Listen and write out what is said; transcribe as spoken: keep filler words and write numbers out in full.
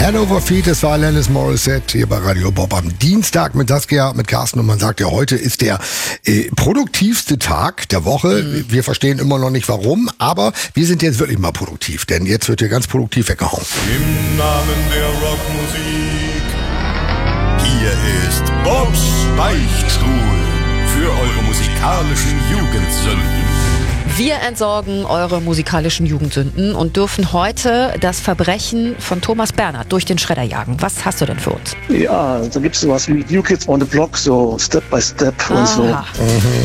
Hand Over Feet, das war Alanis Morissette hier bei Radio Bob am Dienstag mit Saskia, mit Carsten, und man sagt ja, heute ist der äh, produktivste Tag der Woche. Mhm. Wir verstehen immer noch nicht warum, aber wir sind jetzt wirklich mal produktiv, denn jetzt wird hier ganz produktiv weggehauen. Im Namen der Rockmusik, hier ist Bobs Beichtstuhl für eure musikalischen Jugendsünden. Wir entsorgen eure musikalischen Jugendsünden und dürfen heute das Verbrechen von Thomas Bernhard durch den Schredder jagen. Was hast du denn für uns? Ja, da gibt es sowas wie New Kids on the Block, so Step by Step und so. Mhm.